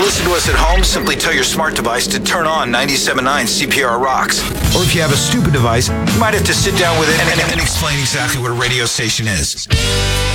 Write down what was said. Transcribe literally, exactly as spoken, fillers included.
listen to us at home, simply tell your smart device to turn on ninety-seven point nine C P R Rocks. Or if you have a stupid device, you might have to sit down with it and, and, and explain exactly what a radio station is.